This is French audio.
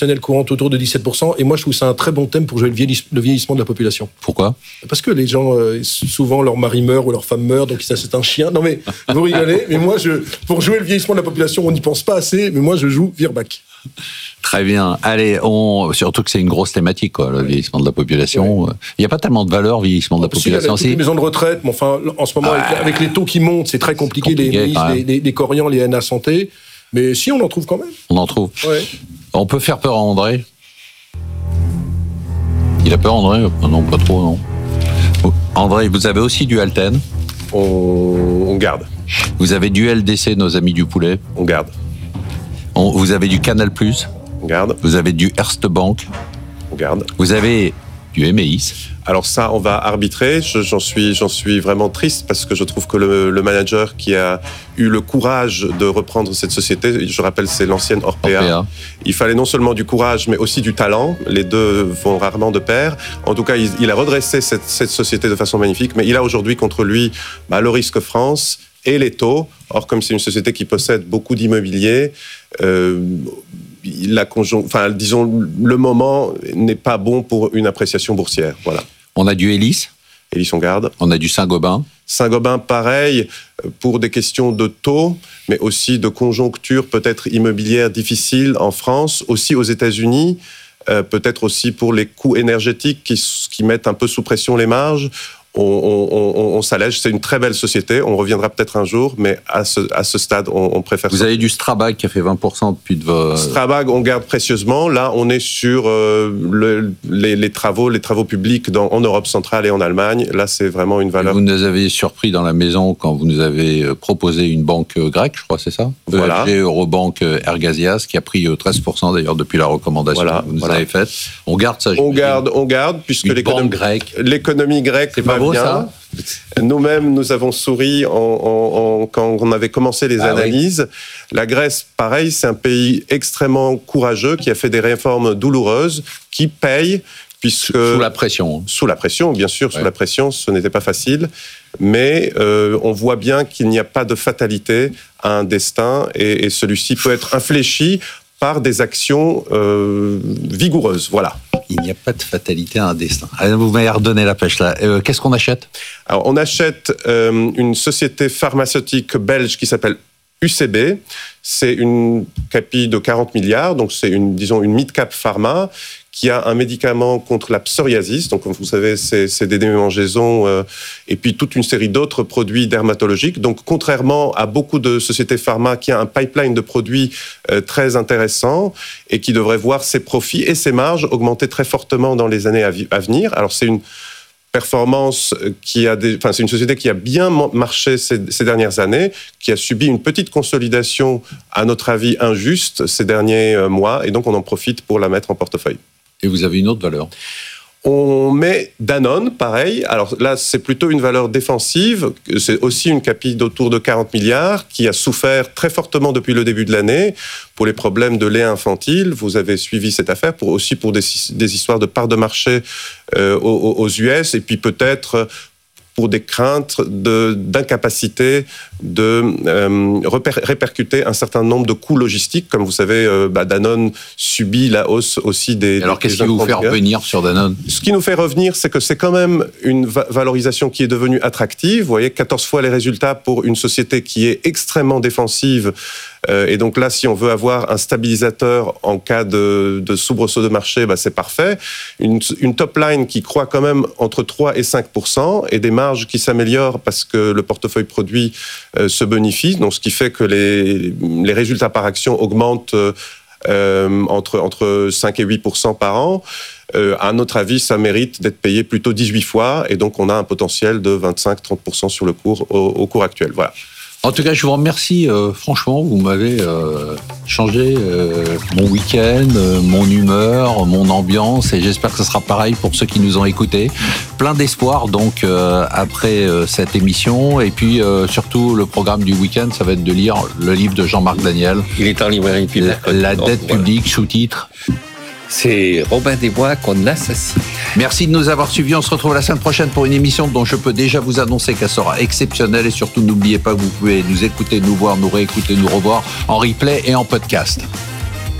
personnelle courante autour de 17%. Et moi, je trouve ça un très bon thème pour jouer le vieillissement de la population. Pourquoi ? Parce que les gens, souvent, leur mari meurt ou leur femme meurt, donc ça, c'est un chien. Non, mais vous rigolez. Mais moi, pour jouer le vieillissement de la population, on n'y pense pas assez. Mais moi, je joue Virbac. Très bien. Allez, surtout que c'est une grosse thématique, quoi, le vieillissement de la population. Il n'y a pas tellement de valeur, vieillissement de la population. Il y a les maisons de retraite, mais enfin, en ce moment, avec les taux qui montent, c'est très compliqué, les Corians, les NA Santé. Mais si, on en trouve quand même. On en trouve. Ouais. On peut faire peur à André. Il a peur, André ? Non, pas trop, non. André, vous avez aussi du Alten. On garde. Vous avez du LDC, nos amis du poulet. On garde. Vous avez du Canal+. On garde. Vous avez du Erste Bank. On garde. Vous avez du Emeis. Alors ça, on va arbitrer. J'en suis vraiment triste parce que je trouve que le manager qui a eu le courage de reprendre cette société, je rappelle, c'est l'ancienne Orpea. Il fallait non seulement du courage, mais aussi du talent. Les deux vont rarement de pair. En tout cas, il a redressé cette société de façon magnifique, mais il a aujourd'hui contre lui le risque France et les taux. Or, comme c'est une société qui possède beaucoup d'immobilier, disons, le moment n'est pas bon pour une appréciation boursière. Voilà. On a du Hélice. Hélice, on garde. On a du Saint-Gobain. Saint-Gobain, pareil, pour des questions de taux, mais aussi de conjoncture peut-être immobilière difficile en France, aussi aux États-Unis, peut-être aussi pour les coûts énergétiques qui mettent un peu sous pression les marges. On s'allège, c'est une très belle société, on reviendra peut-être un jour, mais à ce stade, on préfère ça. Vous avez du Strabag qui a fait 20% depuis de vos... Strabag, on garde précieusement. Là, on est sur les travaux publics en Europe centrale et en Allemagne. Là, c'est vraiment une valeur... Et vous nous avez surpris dans la maison quand vous nous avez proposé une banque grecque, je crois, c'est ça ? Voilà. EFG, Eurobank, Ergasias, qui a pris 13% d'ailleurs depuis la recommandation que vous nous avez faite. On garde ça, on garde, puisque l'économie grecque va bien. Ça. Nous-mêmes, nous avons souri quand on avait commencé les analyses. Oui. La Grèce, pareil, c'est un pays extrêmement courageux qui a fait des réformes douloureuses, qui paye, puisque... Sous la pression. Sous la pression, bien sûr, sous la pression, ce n'était pas facile. Mais on voit bien qu'il n'y a pas de fatalité à un destin, et celui-ci peut être infléchi par des actions vigoureuses. Voilà. Il n'y a pas de fatalité à un destin. Vous m'avez redonné la pêche là. Qu'est-ce qu'on achète ? Alors, on achète une société pharmaceutique belge qui s'appelle UCB. C'est une capi de 40 milliards, donc c'est une mid-cap pharma qui a un médicament contre la psoriasis. Donc, comme vous savez, c'est des démangeaisons et puis toute une série d'autres produits dermatologiques. Donc, contrairement à beaucoup de sociétés pharma qui a un pipeline de produits très intéressant et qui devrait voir ses profits et ses marges augmenter très fortement dans les années à venir. Alors, c'est une performance c'est une société qui a bien marché ces dernières années, qui a subi une petite consolidation, à notre avis, injuste ces derniers mois, et donc on en profite pour la mettre en portefeuille. Et vous avez une autre valeur ? On met Danone, pareil. Alors là, c'est plutôt une valeur défensive. C'est aussi une capi d'autour de 40 milliards qui a souffert très fortement depuis le début de l'année pour les problèmes de lait infantile. Vous avez suivi cette affaire pour des histoires de parts de marché aux US et puis peut-être pour des craintes d'incapacité de répercuter un certain nombre de coûts logistiques. Comme vous savez, Danone subit la hausse aussi des... Alors, qu'est-ce qui vous fait revenir sur Danone ? Ce qui nous fait revenir, c'est que c'est quand même une valorisation qui est devenue attractive. Vous voyez, 14 fois les résultats pour une société qui est extrêmement défensive. Et donc là, si on veut avoir un stabilisateur en cas de soubresaut de marché, c'est parfait. Une top line qui croît quand même entre 3 et 5% et des marges qui s'améliorent parce que le portefeuille produit se bonifie. Donc, ce qui fait que les résultats par action augmentent entre 5 et 8% par an. À notre avis, ça mérite d'être payé plutôt 18 fois. Et donc, on a un potentiel de 25-30% sur le cours au cours actuel. Voilà. En tout cas, je vous remercie. Franchement, vous m'avez changé mon week-end, mon humeur, mon ambiance, et j'espère que ce sera pareil pour ceux qui nous ont écoutés. Plein d'espoir donc après cette émission, et puis surtout le programme du week-end, ça va être de lire le livre de Jean-Marc Daniel. Il est en librairie depuis mercredi. La dette publique, sous-titre. C'est Robin des Bois qu'on assassine. Merci de nous avoir suivis. On se retrouve la semaine prochaine pour une émission dont je peux déjà vous annoncer qu'elle sera exceptionnelle. Et surtout, n'oubliez pas que vous pouvez nous écouter, nous voir, nous réécouter, nous revoir en replay et en podcast.